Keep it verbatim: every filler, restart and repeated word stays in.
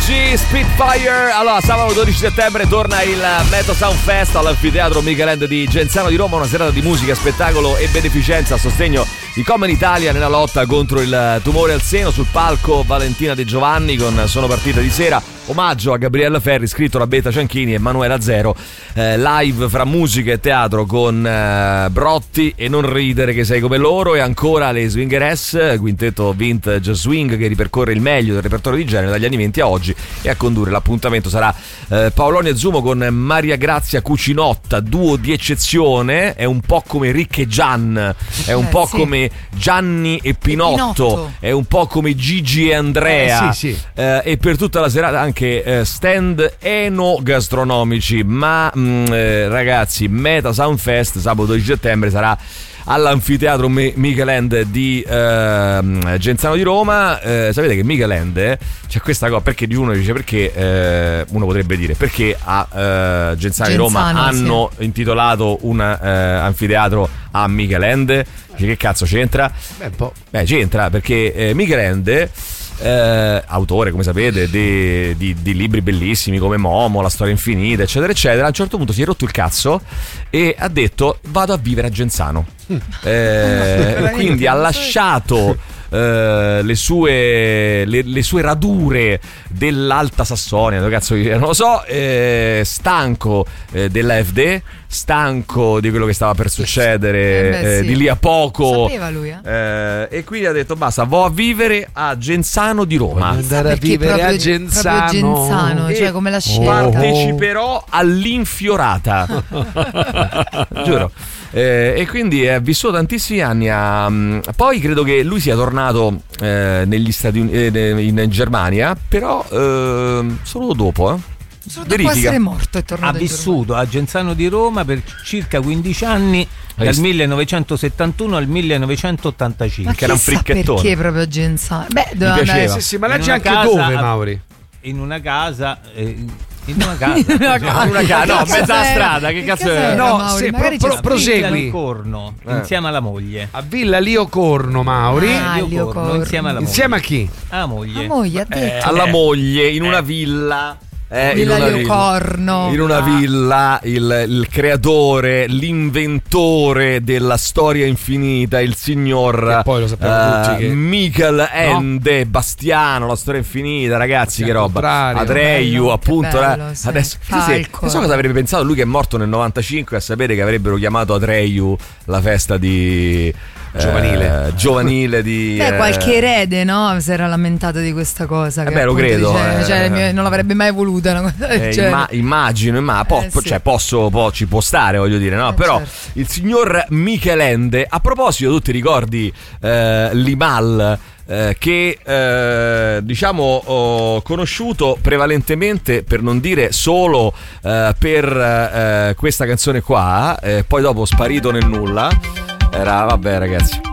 Gigi, Spitfire. Allora, sabato dodici settembre torna il Meteo Sound Fest all'Anfiteatro Micheland di Genzano di Roma, una serata di musica, spettacolo e beneficenza a sostegno di Common Italia nella lotta contro il tumore al seno. Sul palco Valentina De Giovanni con Sono partita di sera, omaggio a Gabriella Ferri, scritto da Beta Cianchini e Manuela Zero, eh, live fra musica e teatro con eh, Brotti e Non ridere che sei come loro, e ancora le Swingeress, quintetto vintage swing che ripercorre il meglio del repertorio di genere dagli anni venti a oggi, e a condurre l'appuntamento sarà eh, Paolonia Zumo con Maria Grazia Cucinotta, duo di eccezione, è un po' come Rick e Gian, è un eh, po' sì. come Gianni e Pinotto, e Pinotto, è un po' come Gigi e Andrea, eh, sì, sì. Eh, e per tutta la serata anche eh, stand enogastronomici. Ma mh, eh, ragazzi, Meta Sound Fest sabato dodici settembre sarà all'Anfiteatro Micheland di eh, Genzano di Roma. Eh, sapete che Micheland eh, c'è questa cosa, perché di uno dice perché eh, uno potrebbe dire perché a eh, Genzano di Roma hanno sì. intitolato un eh, anfiteatro a Micheland. Dice, che cazzo c'entra? Beh, un po'. Beh, c'entra perché eh, Micheland, eh, autore, come sapete, di, di, di libri bellissimi come Momo, La storia infinita, eccetera eccetera, a un certo punto si è rotto il cazzo e ha detto vado a vivere a Genzano. Mm. Eh, quindi ha lasciato Uh, le sue le, le sue radure dell'Alta Sassonia, dove cazzo non lo so, eh, stanco eh, della F D, stanco di quello che stava per succedere, eh beh, sì. eh, di lì a poco. Sapeva lui, eh? Eh, e quindi ha detto basta, vo' a vivere a Genzano di Roma. Voglio andare a vivere proprio, a Genzano, Genzano, cioè come la scelta. Parteciperò all'Infiorata. Giuro. Eh, e quindi ha vissuto tantissimi anni a, poi credo che lui sia tornato eh, negli Stati Uniti, eh, in Germania, però eh, solo dopo, eh. Solo dopo essere morto è tornato. Ha vissuto a Genzano di Roma per circa quindici anni, dal millenovecentosettantuno al millenovecentottantacinque. Ma che era un fricchettone. Perché proprio a Genzano? Beh, doveva andare. Sì, sì, ma leggi anche casa, dove, Mauri? In una casa. Eh, In una casa, in una casa, in una casa. No, mezza la strada, che, che cazzo è? No, Mauri, se pro, pro, prosegui. Corno, eh. insieme alla moglie. A Villa Lio Corno, Mauri. Ah, Lio Lio Corno, Corno. insieme alla moglie. Insieme a chi? Alla moglie. La moglie ha detto. Eh, alla moglie, in una villa. Eh, Villa in una Lio villa, Corno. in una ah. villa il, il creatore, l'inventore della storia infinita, il signor poi lo sappiamo uh, tutti che... Michel Ende no? Bastiano, la storia infinita, ragazzi, che roba. Atreyu, bello, appunto. bello, eh, sì. Adesso non so cosa avrebbe pensato lui che è morto nel novantacinque a sapere che avrebbero chiamato Atreyu la festa di giovanile eh, giovanile di Beh, eh... qualche erede, no? Si era lamentato di questa cosa. Eh che beh, lo credo. Dice, eh, cioè, non l'avrebbe mai voluta una cosa del eh, genere. imma- immagino, ma po- eh, sì. cioè, posso, po- ci può stare, voglio dire, no? Eh, Però certo. il signor Michelende, a proposito, tu ti ricordi eh, Limal? Eh, che eh, diciamo ho conosciuto prevalentemente, per non dire solo eh, per eh, questa canzone qua, eh, poi dopo sparito nel nulla. Era, vabbè ragazzi,